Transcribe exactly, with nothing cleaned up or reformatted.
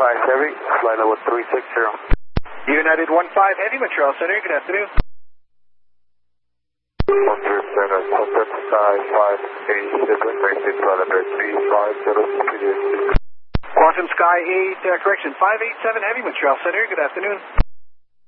five Heavy, flight level three six zero. United one five Heavy, Montreal Center, good afternoon. one zero seven, Contact Sky five eight seven, exit parameter three five zero, speed Quantum Sky eight, uh, correction, five eight seven Heavy, Montreal Center, good afternoon.